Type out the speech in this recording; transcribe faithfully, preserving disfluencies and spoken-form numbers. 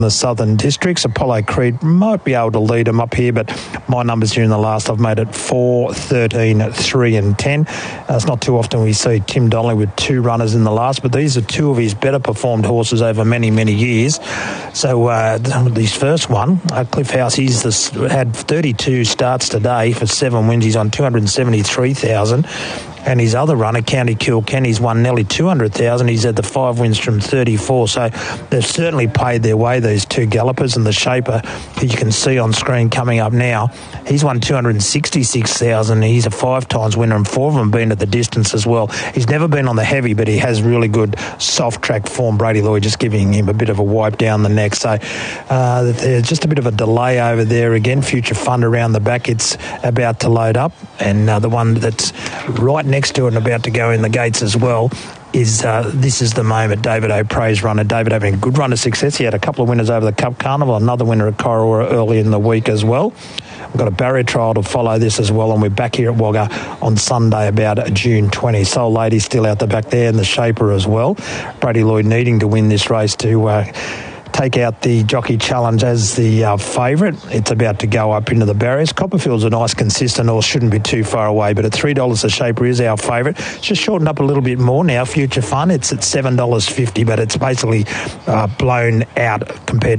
the Southern Districts. Apollo Creed might be able to lead them up here, but my numbers here in the last, I've made it four, thirteen, three and ten. Uh, it's not too often we see Tim Donnelly with two runners in the last, but these are two of his better performed horses over many, many years. So uh, his first one, uh, Cliff House, he's this, had thirty-two starts today for seven wins. He's on two hundred seventy-three thousand. And his other runner, County Kilkenny's won nearly two hundred thousand. He's had the five wins from thirty-four. So they've certainly paid their way, these two gallopers. And the Shaper, who you can see on screen coming up now, he's won two hundred sixty-six thousand. He's a five times winner, and four of them been at the distance as well. He's never been on the heavy, but he has really good soft track form. Brady Lloyd just giving him a bit of a wipe down the neck. So uh, there's just a bit of a delay over there again. Future Fund around the back. It's about to load up. And uh, the one that's right next to it and about to go in the gates as well is uh, This Is the Moment, David O'Prea's runner. David having a good run of success. He had a couple of winners over the Cup Carnival, another winner at Corora early in the week as well. We've got a barrier trial to follow this as well, and we're back here at Wagga on Sunday about June twentieth. Soul Lady still out the back there, and the Shaper as well. Brady Lloyd needing to win this race to uh, take out the Jockey Challenge as the uh, favourite. It's about to go up into the barriers. Copperfield's a nice consistent horse, shouldn't be too far away, but at three dollars the Shaper is our favourite. It's just shortened up a little bit more now. Future Fun, it's at seven dollars fifty, but it's basically uh, blown out compared